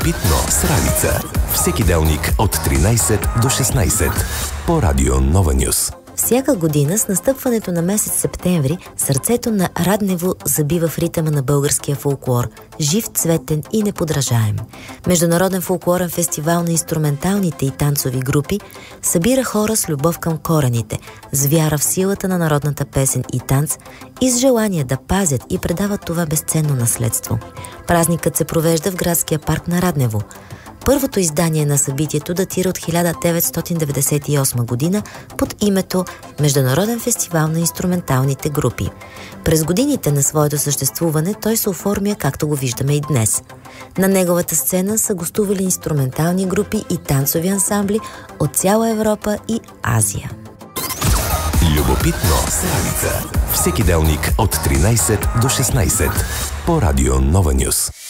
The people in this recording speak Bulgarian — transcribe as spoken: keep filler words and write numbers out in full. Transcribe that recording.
Любопитно с Ралица. Всеки делник от тринайсет до шестнайсет по Радио Нова Нюс. Всяка година с настъпването на месец септември сърцето на Раднево забива в ритъма на българския фолклор, жив, цветен и неподражаем. Международен фолклорен фестивал на инструменталните и танцови групи събира хора с любов към корените, с вяра в силата на народната песен и танц и с желание да пазят и предават това безценно наследство. Празникът се провежда в градския парк на Раднево. Първото издание на събитието датира от хиляда деветстотин деветдесет и осма година под името Международен фестивал на инструменталните групи. През годините на своето съществуване той се оформя както го виждаме и днес. На неговата сцена са гостували инструментални групи и танцови ансамбли от цяла Европа и Азия. Любопитно с Ралица. Всеки делник от тринайсет до шестнайсет по Радио Нова Нюс.